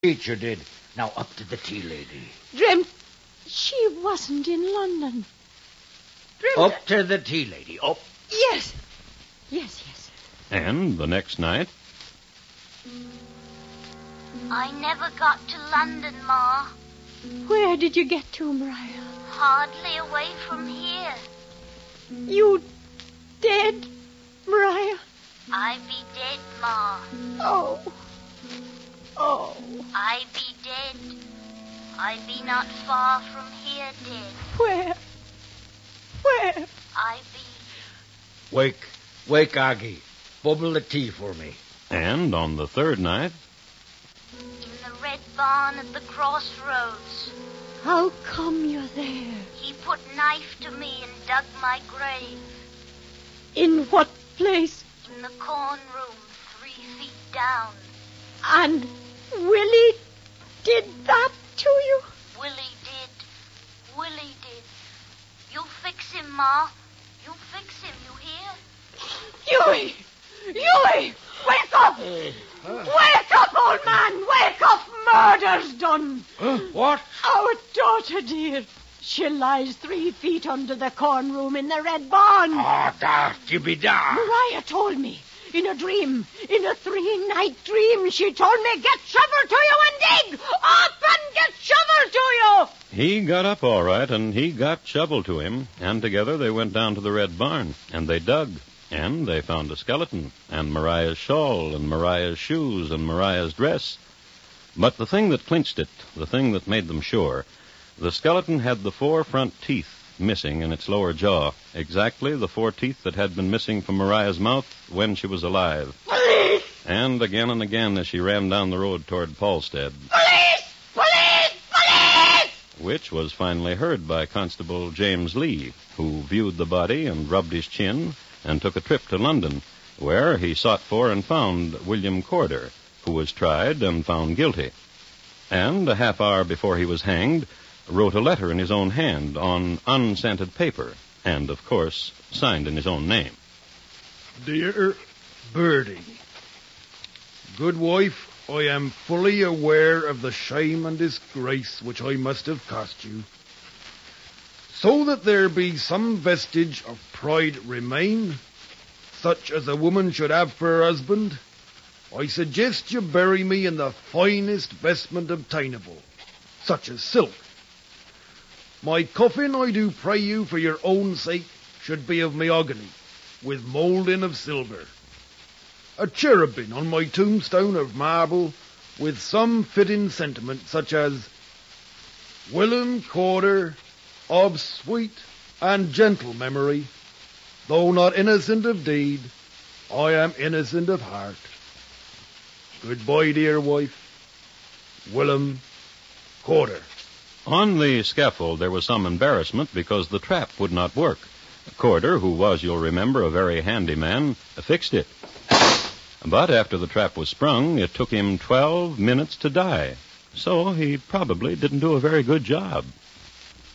You did. Now up to the tea lady. Dreamt she wasn't in London. Dreamt... Up to the tea lady. Up. Yes. And the next night... I never got to London, Ma. Where did you get to, Maria? Hardly away from here. You dead, Maria? I be dead, Ma. Oh. I be dead. I be not far from here dead. Where? I be... Wake, Aggie. Bubble the tea for me. And on the third night... in the red barn at the crossroads. How come you're there? He put knife to me and dug my grave. In what place? In the corn room, 3 feet down. And Willie did that to you? Willie did. You fix him, Ma. You fix him, you hear? Huey! Wake up! Wake up, old man! Wake up! Murder's done! What? Our daughter, dear. She lies 3 feet under the corn room in the red barn. Oh, daft, you be daft. Maria told me. In a dream. In a 3-night dream, she told me, get shovel to you and dig! Up and get shovel to you! He got up all right, and he got shovel to him, and together they went down to the red barn, and they dug. And they found a skeleton, and Mariah's shawl, and Mariah's shoes, and Mariah's dress. But the thing that clinched it, the thing that made them sure, the skeleton had the 4 front teeth missing in its lower jaw, exactly the 4 teeth that had been missing from Mariah's mouth when she was alive. Police! And again as she ran down the road toward Paulstead. Police! Police! Police! Which was finally heard by Constable James Lee, who viewed the body and rubbed his chin and took a trip to London, where he sought for and found William Corder, who was tried and found guilty. And a half hour before he was hanged, wrote a letter in his own hand on unscented paper, and, of course, signed in his own name. Dear Birdie, good wife, I am fully aware of the shame and disgrace which I must have cost you. So that there be some vestige of pride remain, such as a woman should have for her husband, I suggest you bury me in the finest vestment obtainable, such as silk. My coffin, I do pray you, for your own sake, should be of mahogany, with moulding of silver. A cherubim on my tombstone of marble, with some fitting sentiment, such as, Willem Corder, of sweet and gentle memory, though not innocent of deed, I am innocent of heart. Goodbye, dear wife. Willem Corder. On the scaffold there was some embarrassment because the trap would not work. Corder, who was, you'll remember, a very handy man, fixed it. But after the trap was sprung, it took him 12 minutes to die. So he probably didn't do a very good job.